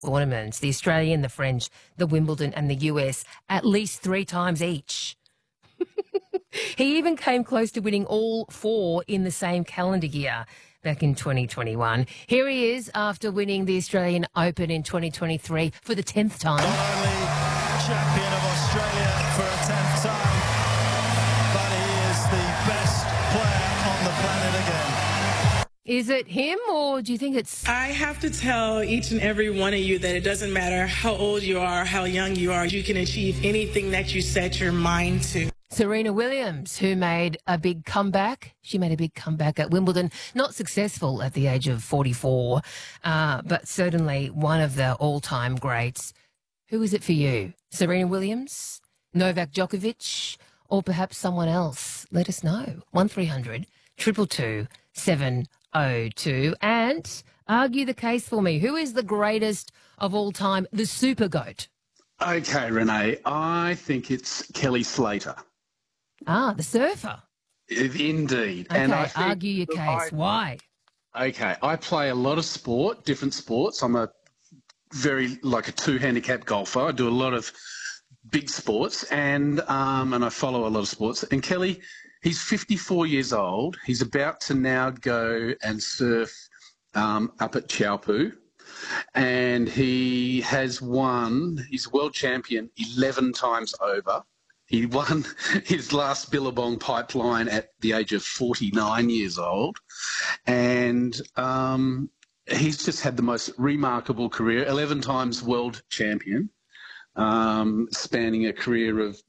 tournaments, the Australian, the French, the Wimbledon and the US, at least 3 times each. He even came close to winning all 4 in the same calendar year back in 2021. Here he is after winning the Australian Open in 2023 for the 10th time. Not only champion of Australia for a 10th time, but he is the best player on the planet again. Is it him, or do you think it's... I have to tell each and every one of you that it doesn't matter how old you are, how young you are, you can achieve anything that you set your mind to. Serena Williams, who made a big comeback. She made a big comeback at Wimbledon. Not successful at the age of 44, but certainly one of the all-time greats. Who is it for you? Serena Williams, Novak Djokovic, or perhaps someone else? Let us know. 1300 222 702. And argue the case for me. Who is the greatest of all time, the super GOAT? Okay, Renee, I think it's Kelly Slater. Ah, the surfer. Indeed. Okay, and I think, argue your case. Why? Okay, I play a lot of sport, different sports. I'm a 2-handicap golfer. I do a lot of big sports and I follow a lot of sports. And Kelly, he's 54 years old. He's about to now go and surf up at Taupo. And he has won, he's world champion 11 times over. He won his last Billabong pipeline at the age of 49 years old. And he's just had the most remarkable career, 11 times world champion, spanning a career of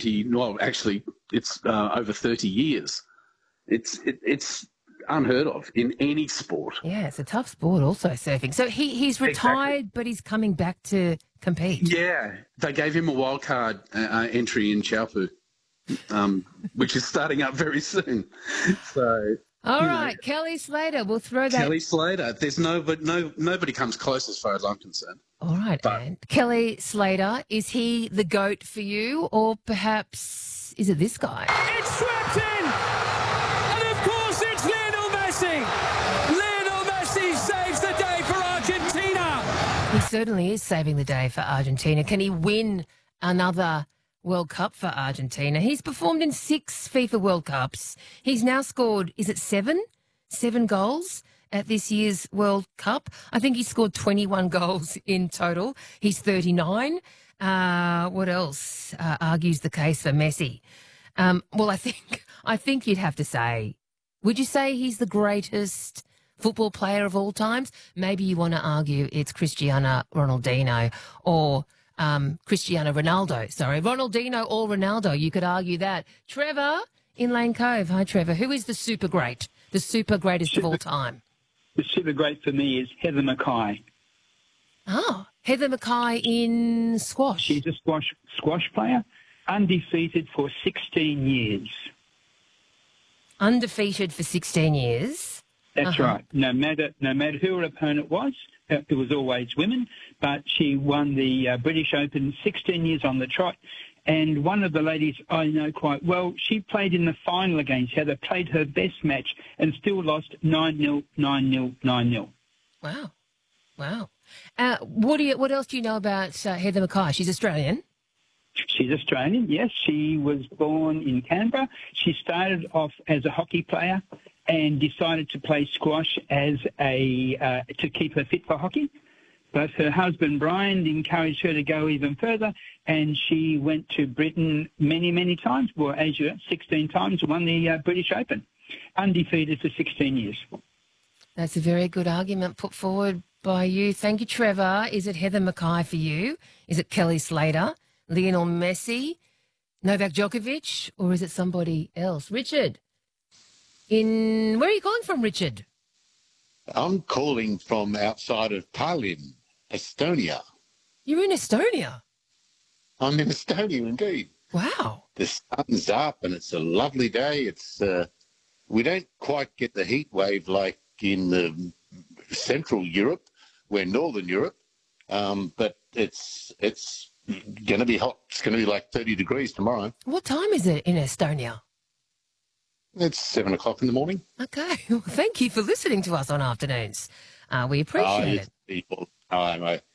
it's over 30 years. It's unheard of in any sport. Yeah, it's a tough sport also, surfing. So he's retired, exactly. But he's coming back to compete. Yeah, they gave him a wildcard entry in Taupo, which is starting up very soon. So, all right, Kelly Slater, we'll throw that. Kelly Slater, there's nobody comes close as far as I'm concerned. All right, and Kelly Slater, is he the GOAT for you, or perhaps is it this guy? It's swept in, and of course it's Lionel Messi. Lionel Messi saves the day for Argentina. He certainly is saving the day for Argentina. Can he win another World Cup for Argentina? He's performed in 6 FIFA World Cups. He's now scored, is it 7? 7 goals at this year's World Cup. I think he scored 21 goals in total. He's 39. What else argues the case for Messi? Well, I think you'd have to say, would you say he's the greatest football player of all times? Maybe you want to argue it's Cristiano Ronaldinho or Cristiano Ronaldo. Sorry, Ronaldinho or Ronaldo. You could argue that. Trevor in Lane Cove. Hi, Trevor. Who is the super great, the super greatest of all time? The super great for me is Heather Mackay. Oh, Heather Mackay in squash. She's a squash player, undefeated for 16 years. Undefeated for 16 years? That's right. No matter who her opponent was, it was always women, but she won the British Open 16 years on the trot. And one of the ladies I know quite well, she played in the final against Heather, played her best match and still lost 9-0, 9-0, 9-0. Wow. What else do you know about Heather Mackay? She's Australian? She's Australian, yes. She was born in Canberra. She started off as a hockey player and decided to play squash as to keep her fit for hockey. But her husband, Brian, encouraged her to go even further, and she went to Britain many, many times, well, Asia 16 times, won the British Open, undefeated for 16 years. That's a very good argument put forward by you. Thank you, Trevor. Is it Heather Mackay for you? Is it Kelly Slater, Lionel Messi, Novak Djokovic, or is it somebody else? Richard, where are you calling from, Richard? I'm calling from outside of Tallinn, Estonia. You're in Estonia? I'm in Estonia, indeed. Wow. The sun's up and it's a lovely day. It's we don't quite get the heat wave like in Central Europe, we're Northern Europe, but it's going to be hot. It's going to be like 30 degrees tomorrow. What time is it in Estonia? It's 7 o'clock in the morning. Okay. Well, thank you for listening to us on afternoons. We appreciate it. People. Hi, mate.